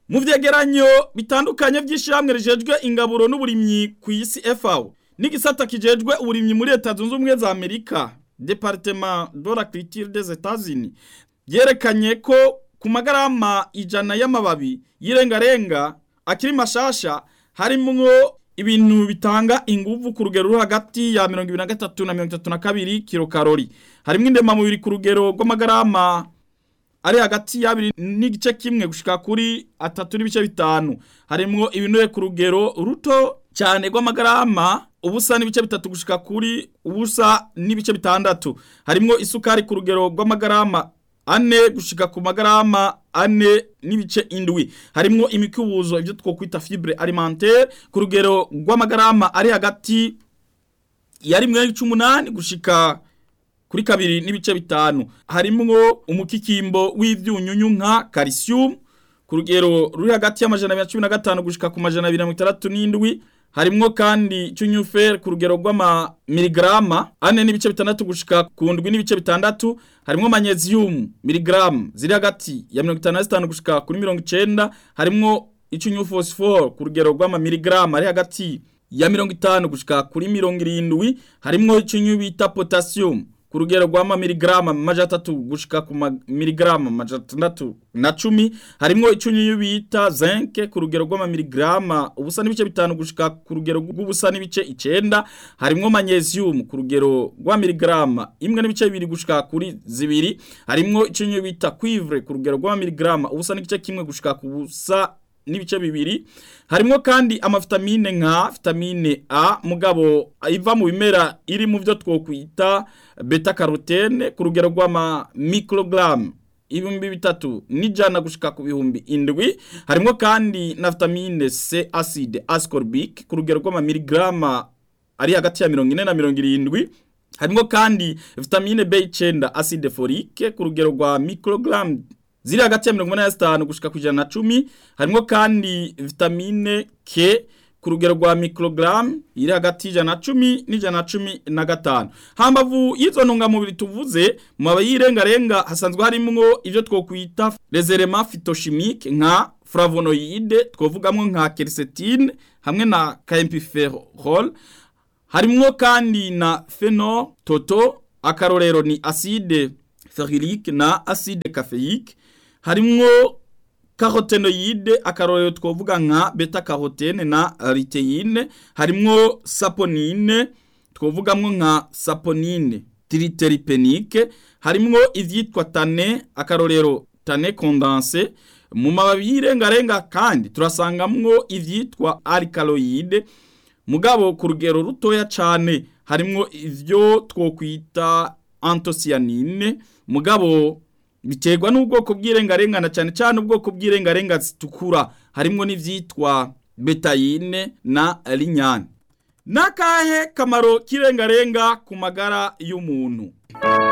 Mu vyegeranyo bitandukanye vy'ishiramwe rijejwe ingaburo n'uburimyi ku isi FAO n'igisata kijejwe uburimyi muri Leta Zunze Ubumwe za Amerika Departement de l'Agriculture des États-Unis yerekanye ko ku magarama 100 y'amababi y'irengarenga akiri mashasha harimwo ibintu bitanga inguvu ku rugero ruri hagati ya 23 na 32 kilokalori. Harimwo indemamubiri ku rugero rw'amagarama ari hagati ya 2.1 gushika kuri 3.5. Harimwo ibinure ku rugero ruto cyane rw'amagarama ubusa n'ibice 3 gushika kuri ubusa n'ibice 6. Harimwo isukari ku rugero rw'amagarama 4 gushika ku magarama 4 n'ibice 7. Harimwo imikubuzo ibyo twokwita fibre alimentaire ku rugero rw'amagarama ari hagati ya 1.8 gushika kuri 2 n'ibice 5. Harimwo umukikimbo w'ivyunyunyu nka calcium ku rugero ruri hagati ya 115 gushika ku 267. Harimwo kandi cyunyufer ku rugero rw'ama miligrama 4 n'ibice 6 gushika ku 7 n'ibice 6. Harimwo magnesium miligram ziri hagati ya 55 gushika kuri 90. Harimwo icyunyu phosphore ku rugero rw'ama miligrama ari hagati ya 50 gushika kuri 70. Harimwo icyunyu bita potassium ku rugero rw'ama miligrama 3 gushika ku miligrama 610. Harimwo icyunyu bita zinc ku rugero rw'ama miligrama ubusa n'ibice 5 gushika ku rugero rw'ubusa n'ibice 9. Harimwo magnesium ku rugero rwa miligrama 1 n'ibice 2 gushika kuri 2. Harimwo icyunyu bita cuivre ku rugero rwa miligrama ubusa n'igice 1 gushika ku busa n'ibice 2. Harimwo kandi amavitamine nka vitamine A mugabo iva mu bimera iri mu byo twokwita beta carotene ku rugero rw'ama microgram 3,100 gushika ku 7,000. Harimwo kandi na vitamine C acide ascorbic ku rugero rw'ama miligrama ari hagati ya 40 na 70. Harimwo kandi vitamine B9 acide folique ku rugero rwa microgram ziri hagati ya 85 gushika ku 110. Harimwo kandi vitamine K ku rugero rwa microgram iri hagati ya 110 n'115. Hambavu y'izo ntungamubiri tuvuze mu mabayirengarenga hasanzwe harimwo ivyo twokwita les éléments phytochimiques nka flavonoïde twovugamwe nka quercétine hamwe na camphophyrol. Harimwo kandi na phenol toto akarorero ni acide ferulique na acide caféique. Harimwo carotenoïde akarorero twovuga nka beta carotene na luteine. Harimwo saponine twovugamwo nka saponine triterpenique. Harimwo ivyitwa tane akarorero tane condensé. Mu mababi y'irengarenga kandi turasangamwo ivyitwa alkaloïde mugabo ku rugero rutoya cyane. Harimwo ivyo twokwita anthocyanine mugabo biterwa n'ubwoko bw'irengarengana cyane cyane ubwoko bw'irengarenga zitukura. Harimwo n'ivyitwa betaine na lignane. Nakahe kamaro k'irengarenga ku magara y'umuntu?